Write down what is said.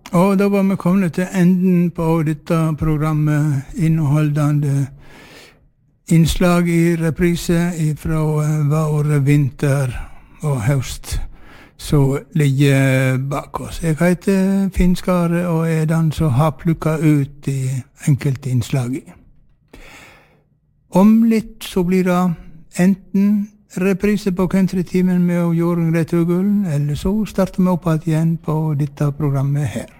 Og da var vi kommet til enden på dette programmet, inneholdende innslag i reprise fra vår vinter og høst, så ligger bak oss. Jeg heter Finn Skare, og er den som har plukket ut de enkelte innslagene. Om litt så blir det enten reprise på countrytimen med Jorunn Rettugullen, eller så starter vi opp igjen på dette programmet her.